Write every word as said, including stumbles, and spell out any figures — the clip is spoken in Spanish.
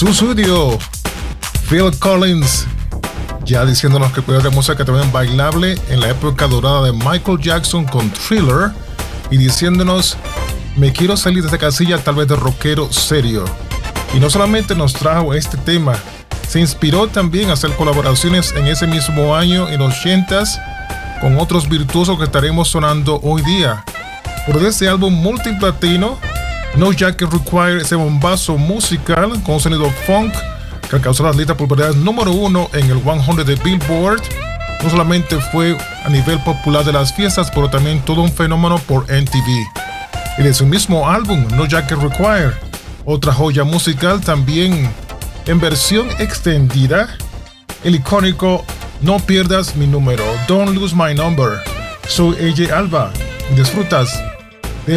Susudio, Phil Collins, ya diciéndonos que puede haber música también bailable en la época dorada de Michael Jackson con Thriller, y diciéndonos, me quiero salir de esta casilla tal vez de rockero serio. Y no solamente nos trajo este tema, se inspiró también a hacer colaboraciones en ese mismo año, en los ochentas, con otros virtuosos que estaremos sonando hoy día. Por ese álbum multiplatino, No Jacket Required, ese bombazo musical con un sonido funk que alcanzó las listas populares número uno en el cien de Billboard. No solamente fue a nivel popular de las fiestas, pero también todo un fenómeno por M T V. Y de su mismo álbum, No Jacket Required, otra joya musical también en versión extendida, el icónico No Pierdas Mi Número, Don't Lose My Number. Soy A J Alba. Disfrutas